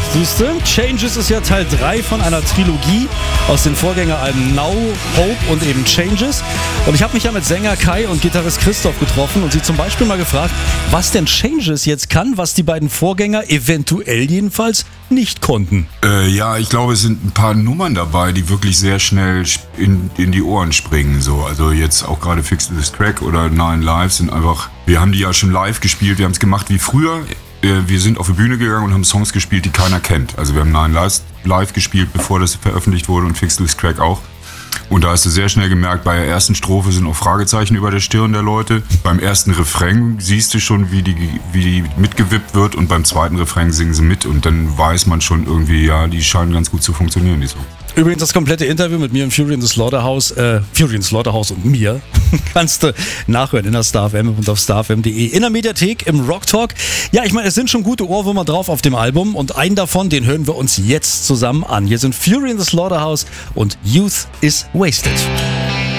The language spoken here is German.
Siehste, Changes ist ja Teil 3 von einer Trilogie aus den Vorgängeralben Now, Hope und eben Changes. Und ich habe mich ja mit Sänger Kai und Gitarrist Christoph getroffen und sie zum Beispiel mal gefragt, was denn Changes jetzt kann, was die beiden Vorgänger eventuell jedenfalls nicht konnten. Ja, ich glaube, es sind ein paar Nummern dabei, die wirklich sehr schnell in die Ohren springen. So. Also jetzt auch gerade Fix This Crack oder Nine Lives sind einfach, wir haben die ja schon live gespielt, wir haben es gemacht wie früher. Wir sind auf die Bühne gegangen und haben Songs gespielt, die keiner kennt. Also wir haben Nine Lives live gespielt, bevor das veröffentlicht wurde, und Fix This Crack auch. Und da hast du sehr schnell gemerkt, bei der ersten Strophe sind auch Fragezeichen über der Stirn der Leute. Beim ersten Refrain siehst du schon, wie die mitgewippt wird, und beim zweiten Refrain singen sie mit, und dann weiß man schon irgendwie, ja, die scheinen ganz gut zu funktionieren, die Songs. Übrigens, das komplette Interview mit mir und Fury in the Slaughterhouse und mir kannst du nachhören in der StarFM und auf starfm.de in der Mediathek im Rock Talk. Ja, ich meine, es sind schon gute Ohrwürmer drauf auf dem Album, und einen davon, den hören wir uns jetzt zusammen an. Hier sind Fury in the Slaughterhouse und Youth is Wasted.